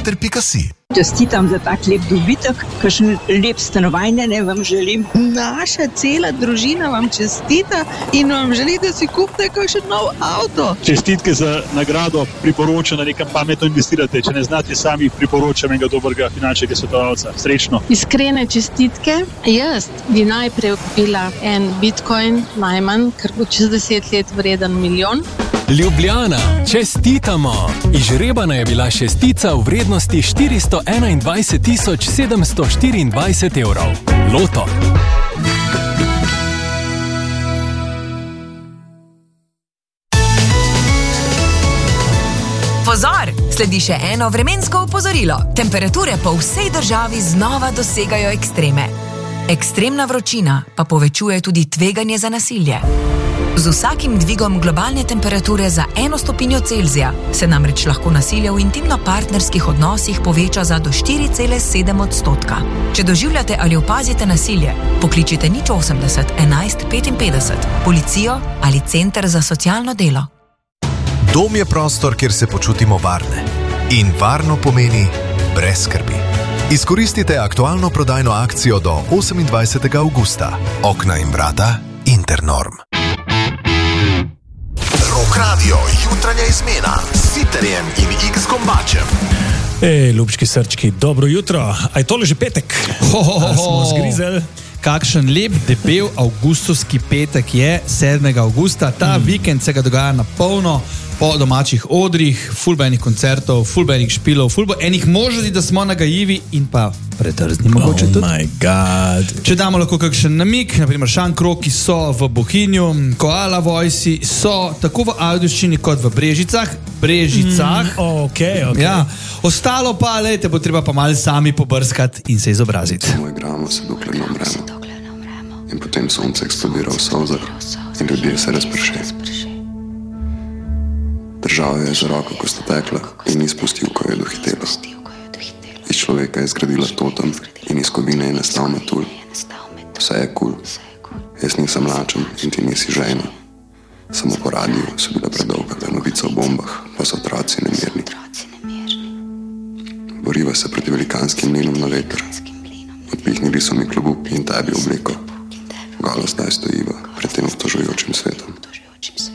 mater.si. Čestitam za tak lep dobitek, kakšen lep stanovanje vam želim. Naša cela družina vam čestita in vam želi, da si kupite kakšen nov avto. Čestitke za nagrado, priporočam, da nekam pametno investirate. Če ne znate sami, priporočam enega dobrega finančnega svetovalca. Srečno. Iskrene čestitke. Jaz bi najprej kupila en bitcoin, najmanj, ker bo čez 10 let vreden 1 milijon. Ljubljana, čestitamo! Izžrebana je bila šestica v vrednosti 421.724 evrov. Loto. Pozor! Sledi še eno vremensko opozorilo. Temperature po vsej državi znova dosegajo ekstreme. Ekstremna vročina pa povečuje tudi tveganje za nasilje. Z vsakim dvigom globalne temperature za 1 stopinjo Celzija se namreč lahko nasilje v intimno-partnerskih odnosih poveča za do 4,7%. Če doživljate ali opazite nasilje, pokličite 080 11 55, policijo ali center za socialno delo. Dom je prostor, kjer se počutimo varne. In varno pomeni brez skrbi. Izkoristite aktualno prodajno akcijo do 28. avgusta. Okna in vrata Internorm. Rock Radio, jutranja izmena s Siterjem in X-Kombačem. Ljubčki srčki, dobro jutro. A je tole že petek? Smo zgrizel. Kakšen lep, debel avgustovski petek je 7. avgusta. Ta vikend se ga dogaja na polno po domačih odrih, fulbenih koncertov, fulbenih špilov, fulbenih možnosti, da smo nagajivi in pa pretrzni mogoče tudi. Oh my god. Če damo lahko kakšen namik, naprimer Šankroki so v Bohinju, Koala Voici so tako v Ajdovščini kot v Brežicah. Okay. Ja. Ostalo pa, lejte, bo treba pa malo sami pobrskati in se izobraziti. Samo igramo se, dokler ne umremo. In potem sonce eksplodira v solzah in ljudje se razpršejo. Država je za roko, ko sta tekla in ni spustil, ko je dohitela. Iz človeka je zgradila totem in iz kovine je nastal metulj. Vse je kul. Jaz nisem lačen in ti nisi žena. Samo po radiju so bile predolga novice o bombah, pa so otroci nemirni. Boriva se proti velikanskim mlinom na veter. Odpihnili so mi klobuk in tebi obleko. Galo zdaj stojiva pred tem obtožujočim svetom.